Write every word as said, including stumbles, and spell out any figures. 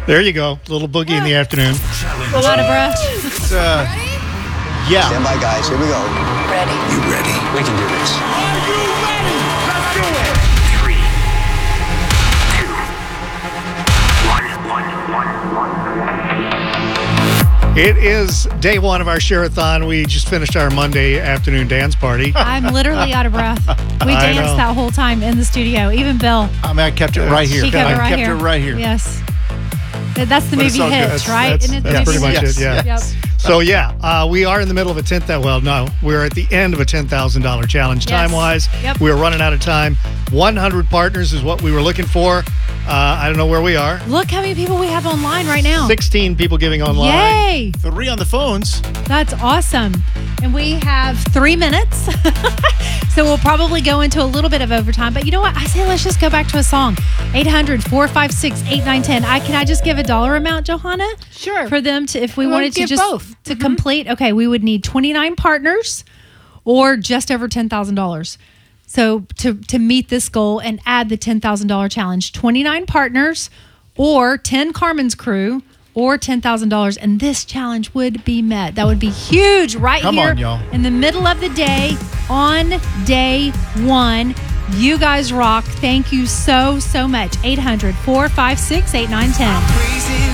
There you go. A little boogie in the afternoon. A lot of breath. Uh, yeah. Stand by, guys. Here we go. Ready? You ready? We can do this. Are you ready? Let's do it. Three, two, one, one, one, one. It is day one of our Share-a-thon. We just finished our Monday afternoon dance party. I'm literally out of breath. We I danced know. that whole time in the studio. Even Bill. I mean, I kept it right here. She kept I it right kept here. it right here. Yes. That's the But it's movie all good. Hitch, That's- right? that's- Isn't it the that's movie pretty much Hitch? it, yeah. Yes. So, yeah, uh, we are in the middle of a ten thousand dollars. Well, no, we're at the end of a ten thousand dollars challenge. Yes. Time-wise, Yep. we're running out of time. one hundred partners is what we were looking for. Uh, I don't know where we are. Look how many people we have online right now. sixteen people giving online. Yay! Three on the phones. That's awesome. And we have three minutes. So we'll probably go into a little bit of overtime. But you know what? I say let's just go back to a song. eight hundred, four five six, eight nine one zero. I, can I just give a dollar amount, Johanna? Sure. For them to, if we We wanted would to give just both. to complete. Okay, we would need twenty-nine partners or just over ten thousand dollars. So to, to meet this goal and add the ten thousand dollars challenge, twenty-nine partners or ten Carmen's crew or ten thousand dollars, and this challenge would be met. That would be huge right Come here on, y'all. in the middle of the day on day one. You guys rock. Thank you so, so much. eight hundred, four five six, eight nine one zero. Crazy